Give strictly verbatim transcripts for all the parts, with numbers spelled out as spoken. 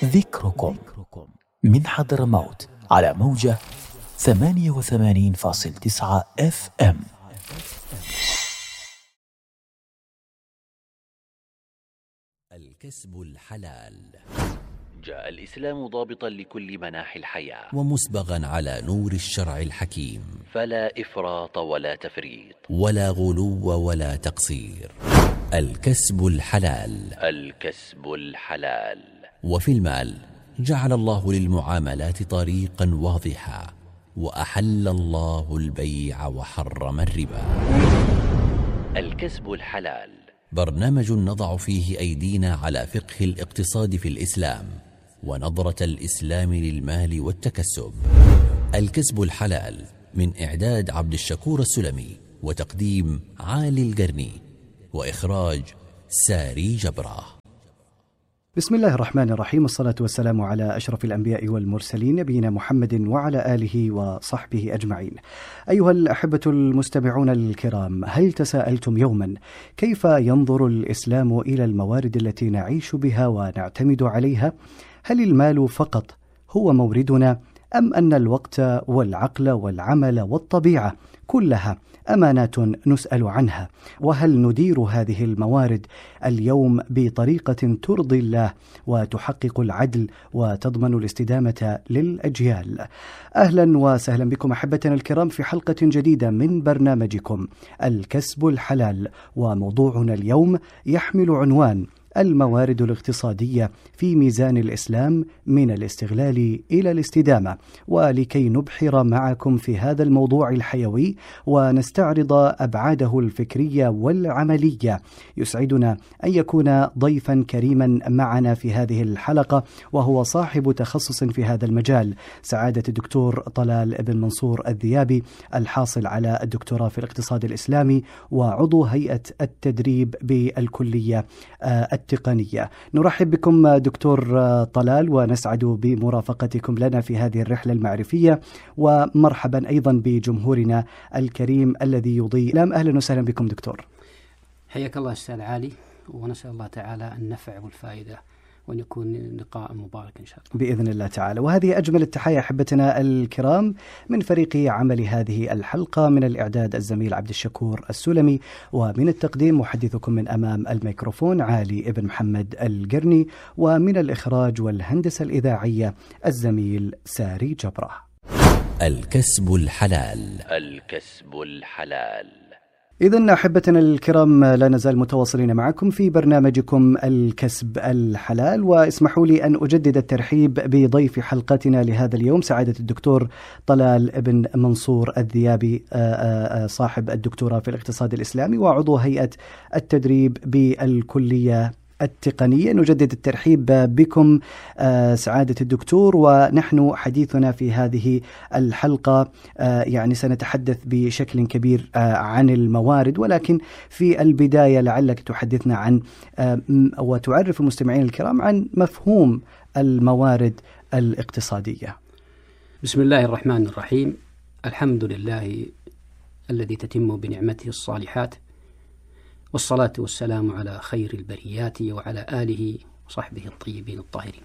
ذكركم من حضرموت على موجة ثمانية وثمانين فاصلة تسعة اف ام. الكسب الحلال. جاء الإسلام ضابطا لكل مناحي الحياة ومسبغا على نور الشرع الحكيم، فلا إفراط ولا تفريط ولا غلو ولا تقصير. الكسب الحلال. الكسب الحلال. وفي المال جعل الله للمعاملات طريقا واضحا، وأحل الله البيع وحرم الربا. الكسب الحلال برنامج نضع فيه أيدينا على فقه الاقتصاد في الإسلام ونظرة الإسلام للمال والتكسب. الكسب الحلال من إعداد عبد الشكور السلمي، وتقديم عالي القرني، وإخراج ساري جبرة. بسم الله الرحمن الرحيم، والصلاة والسلام على أشرف الأنبياء والمرسلين، نبينا محمد وعلى آله وصحبه أجمعين. أيها الأحبة المستمعون الكرام، هل تساءلتم يوما كيف ينظر الإسلام إلى الموارد التي نعيش بها ونعتمد عليها؟ هل المال فقط هو موردنا، أم أن الوقت والعقل والعمل والطبيعة كلها أمانات نسأل عنها؟ وهل ندير هذه الموارد اليوم بطريقة ترضي الله وتحقق العدل وتضمن الاستدامة للأجيال؟ أهلا وسهلا بكم أحبتنا الكرام في حلقة جديدة من برنامجكم الكسب الحلال، وموضوعنا اليوم يحمل عنوان الموارد الاقتصادية في ميزان الإسلام من الاستغلال إلى الاستدامة. ولكي نبحر معكم في هذا الموضوع الحيوي ونستعرض أبعاده الفكرية والعملية، يسعدنا أن يكون ضيفا كريما معنا في هذه الحلقة، وهو صاحب تخصص في هذا المجال، سعادة الدكتور طلال بن منصور الذيابي، الحاصل على الدكتوراه في الاقتصاد الإسلامي وعضو هيئة التدريب بالكلية التقنية. نرحب بكم دكتور طلال، ونسعد بمرافقتكم لنا في هذه الرحلة المعرفية، ومرحبا أيضا بجمهورنا الكريم الذي يضيء. أهلا وسهلا بكم دكتور. حياك الله أستاذ علي، ونسأل الله تعالى النفع والفائدة، وأن يكون لقاء مبارك إن شاء الله بإذن الله تعالى. وهذه أجمل التحايا أحبتنا الكرام من فريق عمل هذه الحلقة، من الإعداد الزميل عبد الشكور السلمي، ومن التقديم محدثكم من أمام الميكروفون علي ابن محمد القرني، ومن الإخراج والهندسة الإذاعية الزميل ساري جبرة. الكسب الحلال. الكسب الحلال. إذن أحبتنا الكرام، لا نزال متواصلين معكم في برنامجكم الكسب الحلال، واسمحوا لي أن أجدد الترحيب بضيف حلقتنا لهذا اليوم، سعادة الدكتور طلال بن منصور الذيابي، صاحب الدكتوراه في الاقتصاد الإسلامي وعضو هيئة التدريب بالكلية التقنية. نجدد الترحيب بكم سعادة الدكتور، ونحن حديثنا في هذه الحلقة يعني سنتحدث بشكل كبير عن الموارد، ولكن في البداية لعلك تحدثنا عن وتعرف المستمعين الكرام عن مفهوم الموارد الاقتصادية. بسم الله الرحمن الرحيم. الحمد لله الذي تتم بنعمته الصالحات، والصلاة والسلام على خير البريات وعلى آله وصحبه الطيبين الطاهرين.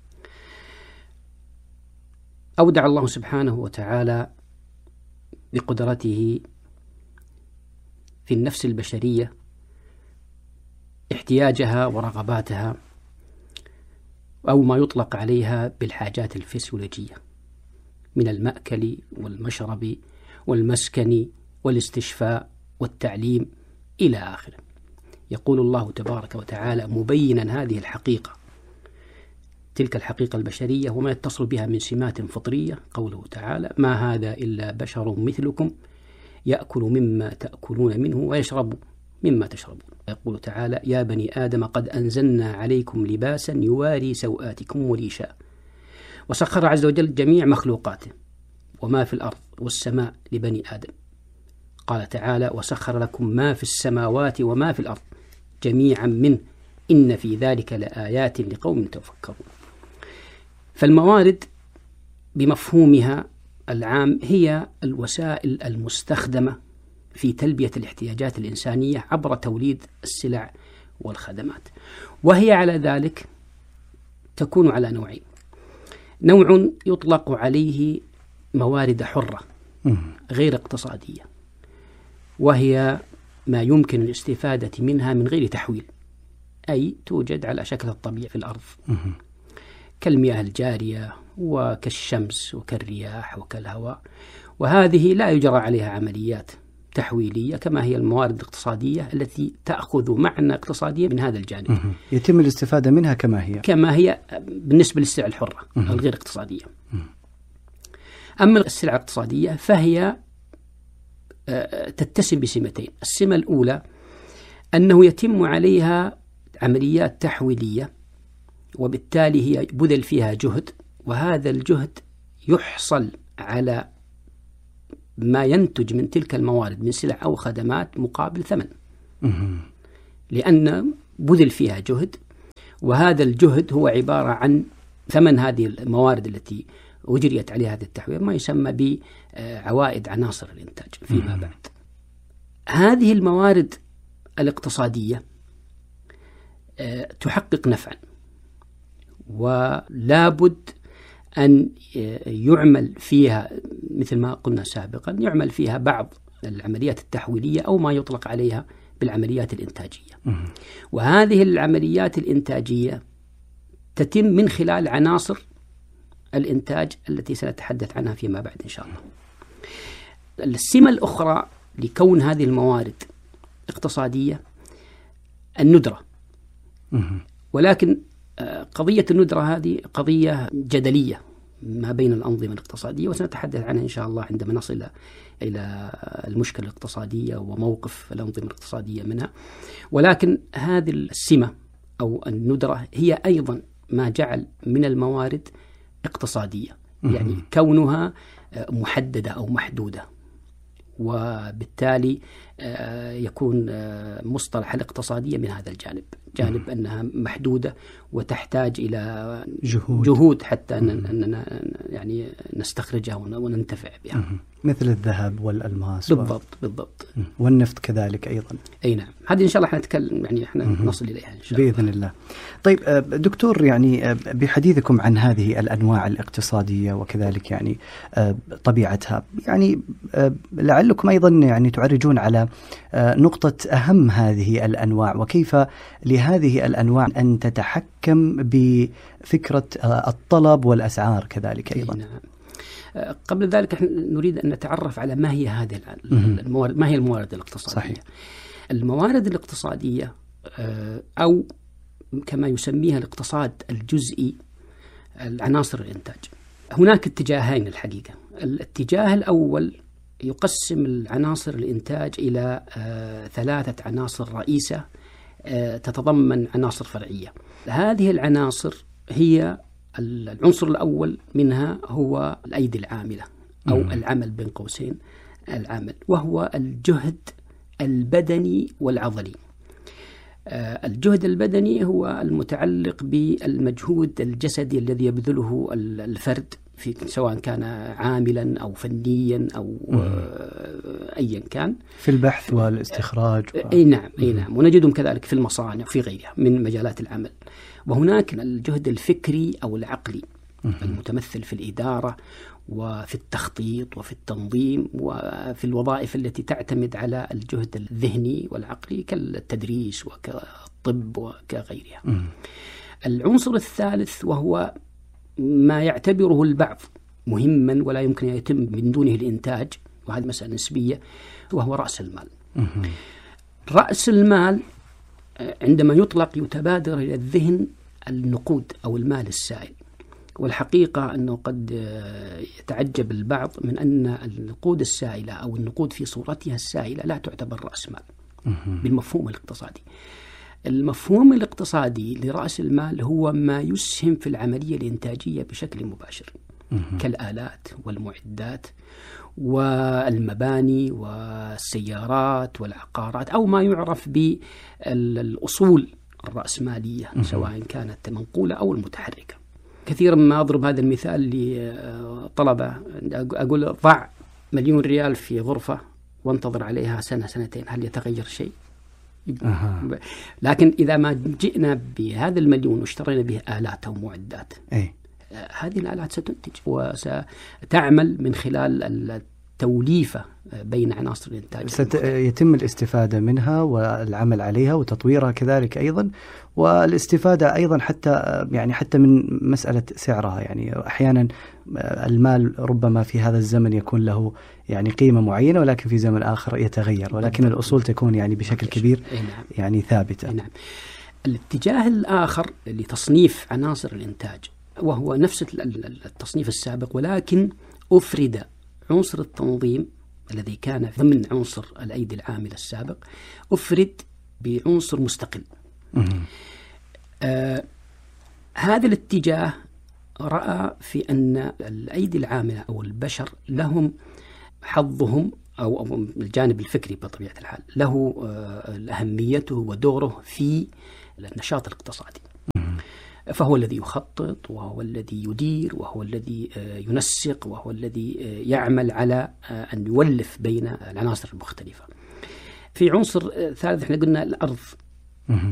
أودع الله سبحانه وتعالى بقدرته في النفس البشرية احتياجها ورغباتها، أو ما يطلق عليها بالحاجات الفسيولوجية، من المأكل والمشرب والمسكن والاستشفاء والتعليم إلى آخره. يقول الله تبارك وتعالى مبينا هذه الحقيقة، تلك الحقيقة البشرية وما يتصل بها من سمات فطرية، قوله تعالى ما هذا إلا بشر مثلكم يأكل مما تأكلون منه ويشرب مما تشربون. يقول تعالى يا بني آدم قد أنزلنا عليكم لباسا يواري سوآتكم وريشا. وسخر عز وجل جميع مخلوقاته وما في الأرض والسماء لبني آدم. قال تعالى وسخر لكم ما في السماوات وما في الأرض جميعا منه إن في ذلك لآيات لقوم يتفكرون. فالموارد بمفهومها العام هي الوسائل المستخدمة في تلبية الاحتياجات الإنسانية عبر توليد السلع والخدمات، وهي على ذلك تكون على نوعين. نوع يطلق عليه موارد حرة غير اقتصادية، وهي ما يمكن الاستفادة منها من غير تحويل، أي توجد على شكل الطبيعي في الأرض كالمياه الجارية وكالشمس وكالرياح وكالهواء، وهذه لا يجرى عليها عمليات تحويلية كما هي الموارد الاقتصادية التي تأخذ معنى اقتصادية من هذا الجانب. يتم الاستفادة منها كما هي كما هي بالنسبة للسلع الحرة الغير اقتصادية. أما السلع الاقتصادية فهي تتسم بسمتين. السمة الأولى أنه يتم عليها عمليات تحويلية، وبالتالي هي بذل فيها جهد، وهذا الجهد يحصل على ما ينتج من تلك الموارد من سلع أو خدمات مقابل ثمن، لأن بذل فيها جهد، وهذا الجهد هو عبارة عن ثمن هذه الموارد التي أجريت عليها هذا التحويل، ما يسمى بعوائد عناصر الإنتاج فيما بعد. هذه الموارد الاقتصادية تحقق نفعا، ولا بد أن يعمل فيها مثل ما قلنا سابقا، يعمل فيها بعض العمليات التحويلية أو ما يطلق عليها بالعمليات الإنتاجية. وهذه العمليات الإنتاجية تتم من خلال عناصر الإنتاج التي سنتحدث عنها فيما بعد إن شاء الله. السمة الأخرى لكون هذه الموارد اقتصادية الندرة، ولكن قضية الندرة هذه قضية جدلية ما بين الأنظمة الاقتصادية، وسنتحدث عنها إن شاء الله عندما نصل إلى المشكلة الاقتصادية وموقف الأنظمة الاقتصادية منها. ولكن هذه السمة أو الندرة هي أيضا ما جعل من الموارد اقتصادية، يعني كونها محددة أو محدودة، وبالتالي يكون مصطلح الاقتصادية من هذا الجانب، جانب أنها محدودة وتحتاج إلى جهود, جهود حتى أننا يعني نستخرجها وننتفع بها، مثل الذهب والألماس. بالضبط و... بالضبط والنفط كذلك أيضا. أي نعم، هذه إن شاء الله حنتكلم يعني إحنا نصل إليها إن شاء الله بإذن الله. طيب دكتور، يعني بحديثكم عن هذه الأنواع الاقتصادية وكذلك يعني طبيعتها، يعني لعلكم أيضا يعني تعرجون على نقطة أهم هذه الأنواع، وكيف لهذه الأنواع أن تتحكم بفكرة الطلب والأسعار كذلك أيضا. نعم. قبل ذلك نريد أن نتعرف على ما هي هذه الموارد، ما هي الموارد الاقتصادية. صحيح. الموارد الاقتصادية أو كما يسميها الاقتصاد الجزئي العناصر الإنتاج، هناك اتجاهين الحقيقة. الاتجاه الأول يقسم العناصر الإنتاج إلى ثلاثة عناصر رئيسة تتضمن عناصر فرعية. هذه العناصر هي العنصر الأول منها هو الأيدي العاملة أو م. العمل بين قوسين العمل، وهو الجهد البدني والعضلي. الجهد البدني هو المتعلق بالمجهود الجسدي الذي يبذله الفرد في سواء كان عاملا أو فنيا أو أيا كان في البحث والاستخراج و... أي نعم أي نعم ونجدهم كذلك في المصانع وفي غيرها من مجالات العمل. وهناك الجهد الفكري أو العقلي المتمثل في الإدارة وفي التخطيط وفي التنظيم وفي الوظائف التي تعتمد على الجهد الذهني والعقلي كالتدريس وكالطب وكغيرها. العنصر الثالث وهو ما يعتبره البعض مهما ولا يمكن أن يتم من دونه الإنتاج، وهذه مسألة نسبية، وهو رأس المال. رأس المال عندما يطلق يتبادر إلى الذهن النقود أو المال السائل، والحقيقة أنه قد يتعجب البعض من أن النقود السائلة أو النقود في صورتها السائلة لا تعتبر رأس مال بالمفهوم الاقتصادي. المفهوم الاقتصادي لرأس المال هو ما يسهم في العملية الإنتاجية بشكل مباشر كالآلات والمعدات والمباني والسيارات والعقارات، أو ما يعرف بالأصول الرأسمالية سواء كانت منقولة أو المتحركة. كثيرا ما أضرب هذا المثال لطلبة، أقول ضع مليون ريال في غرفة وانتظر عليها سنة سنتين، هل يتغير شيء؟ أه. لكن إذا ما جئنا بهذا المليون واشترينا به آلات أو معدات، أي. هذه الآلات ستنتج وستعمل من خلال التوليفة بين عناصر الإنتاج. سيتم الاستفادة منها والعمل عليها وتطويرها كذلك أيضا، والاستفادة أيضا حتى يعني حتى من مسألة سعرها. يعني أحيانا المال ربما في هذا الزمن يكون له يعني قيمة معينة، ولكن في زمن آخر يتغير، ولكن الأصول تكون يعني بشكل كبير يعني ثابتة. نعم. الاتجاه الآخر لتصنيف عناصر الإنتاج وهو نفس التصنيف السابق، ولكن أفرد عنصر التنظيم الذي كان ضمن عنصر الأيدي العاملة السابق، أفرد بعنصر مستقل. آه هذا الاتجاه رأى في أن الأيدي العاملة أو البشر لهم حظهم أو, أو الجانب الفكري بطبيعة الحال له آه أهميته ودوره في النشاط الاقتصادي. فهو الذي يخطط، وهو الذي يدير، وهو الذي ينسق، وهو الذي يعمل على أن يولف بين العناصر المختلفة. في عنصر ثالث احنا قلنا الأرض